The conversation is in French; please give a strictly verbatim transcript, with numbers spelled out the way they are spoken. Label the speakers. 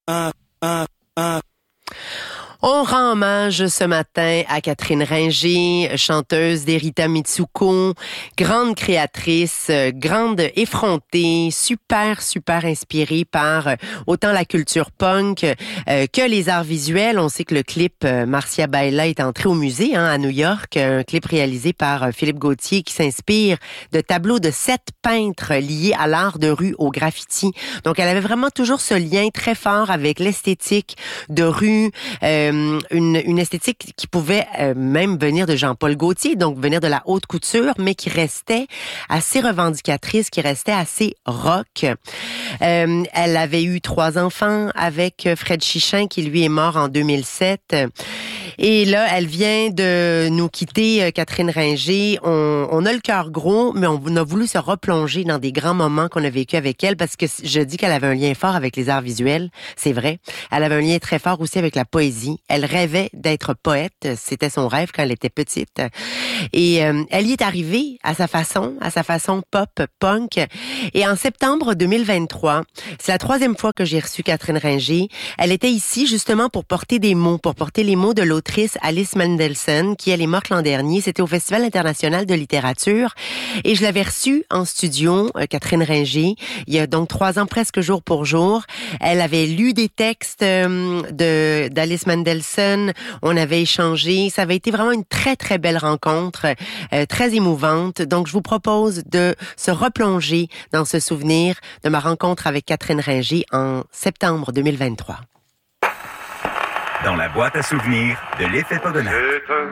Speaker 1: On rend hommage ce matin à Catherine Ringer, chanteuse d'Erita Mitsuko, grande créatrice, grande effrontée, super, super inspirée par autant la culture punk euh, que les arts visuels. On sait que le clip euh, Marcia Baila est entré au musée hein, à New York, un clip réalisé par euh, Philippe Gauthier qui s'inspire de tableaux de sept peintres liés à l'art de rue, au graffiti. Donc, elle avait vraiment toujours ce lien très fort avec l'esthétique de rue, euh, Une, une esthétique qui pouvait euh, même venir de Jean-Paul Gaultier, donc venir de la haute couture, mais qui restait assez revendicatrice, qui restait assez rock. Euh, elle avait eu trois enfants avec Fred Chichin, qui lui est mort en deux mille sept. Et là, elle vient de nous quitter, Catherine Ringer. On, on a le cœur gros, mais on a voulu se replonger dans des grands moments qu'on a vécu avec elle, parce que je dis qu'elle avait un lien fort avec les arts visuels, c'est vrai. Elle avait un lien très fort aussi avec la poésie. Elle rêvait d'être poète, c'était son rêve quand elle était petite. Et euh, elle y est arrivée à sa façon, à sa façon pop, punk. Et en septembre deux mille vingt-trois, c'est la troisième fois que j'ai reçu Catherine Ringer. Elle était ici justement pour porter des mots, pour porter les mots de l'autrice Alice Mendelssohn, qui elle est morte l'an dernier. C'était au Festival international de littérature. Et je l'avais reçue en studio, euh, Catherine Ringer, il y a donc trois ans, presque jour pour jour. Elle avait lu des textes euh, de d'Alice Mendelssohn. On avait échangé. Ça avait été vraiment une très, très belle rencontre, euh, très émouvante. Donc, je vous propose de se replonger dans ce souvenir de ma rencontre avec Catherine Ringer en septembre deux mille vingt-trois.
Speaker 2: Dans la boîte à souvenirs de l'effet Pogonac.
Speaker 3: C'est un